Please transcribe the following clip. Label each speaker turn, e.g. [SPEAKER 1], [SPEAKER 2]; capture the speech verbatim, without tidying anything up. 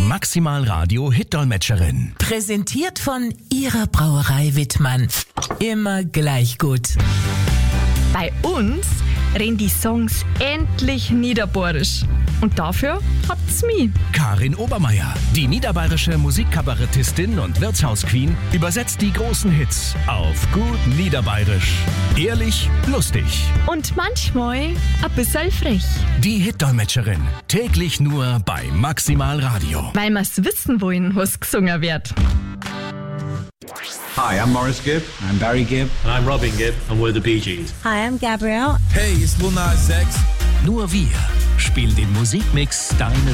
[SPEAKER 1] Maximal Radio Hitdolmetscherin.
[SPEAKER 2] Präsentiert von Ihrer Brauerei Wittmann. Immer gleich gut.
[SPEAKER 3] Bei uns reden die Songs endlich niederbayerisch. Und dafür habt's mich.
[SPEAKER 1] Karin Obermeier, die niederbayerische Musikkabarettistin und Wirtshausqueen, übersetzt die großen Hits auf gut Niederbayerisch. Ehrlich, lustig.
[SPEAKER 3] Und manchmal ein bisschen frech.
[SPEAKER 1] Die Hitdolmetscherin. Täglich nur bei Maximal Radio.
[SPEAKER 3] Weil wir's wissen wollen, was gesungen wird.
[SPEAKER 4] Hi, I'm Maurice Gibb. I'm Barry Gibb.
[SPEAKER 5] I'm Robin Gibb, and we're the Bee Gees.
[SPEAKER 6] Hi, I'm Gabrielle.
[SPEAKER 7] Hey, it's Lil Nas X.
[SPEAKER 1] Nur wir spielen den Musikmix deines